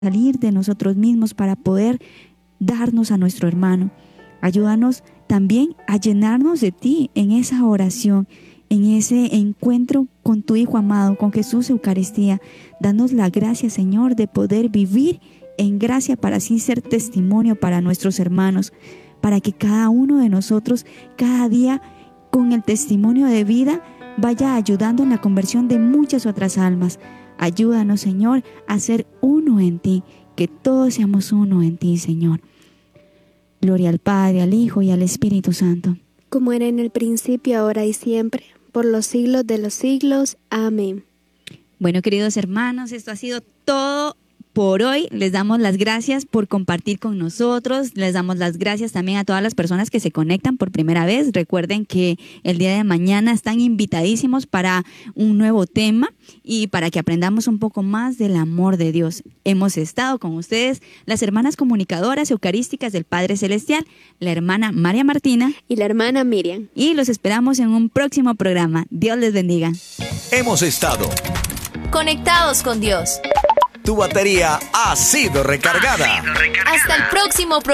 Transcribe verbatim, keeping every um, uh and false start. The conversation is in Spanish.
salir de nosotros mismos para poder darnos a nuestro hermano. Ayúdanos también a llenarnos de ti en esa oración, en ese encuentro con tu Hijo amado, con Jesús Eucaristía. Danos la gracia, Señor, de poder vivir en gracia para así ser testimonio para nuestros hermanos, para que cada uno de nosotros cada día con el testimonio de vida vaya ayudando en la conversión de muchas otras almas. Ayúdanos, Señor, a ser uno en ti, que todos seamos uno en ti, Señor. Gloria al Padre, al Hijo y al Espíritu Santo. Como era en el principio, ahora y siempre, por los siglos de los siglos. Amén. Bueno, queridos hermanos, esto ha sido todo por hoy. Les damos las gracias por compartir con nosotros. Les damos las gracias también a todas las personas que se conectan por primera vez. Recuerden que el día de mañana están invitadísimos para un nuevo tema y para que aprendamos un poco más del amor de Dios. Hemos estado con ustedes las hermanas comunicadoras eucarísticas del Padre Celestial, la hermana María Martina y la hermana Miriam. Y los esperamos en un próximo programa. Dios les bendiga. Hemos estado conectados con Dios. Tu batería ha sido recargada. Hasta el próximo programa.